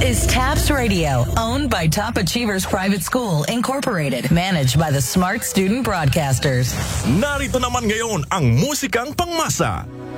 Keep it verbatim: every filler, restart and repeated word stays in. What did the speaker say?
is TAPS Radio, owned by Top Achievers Private School, Incorporated, managed by the Smart Student Broadcasters. Narito naman ngayon ang musikang pangmasa.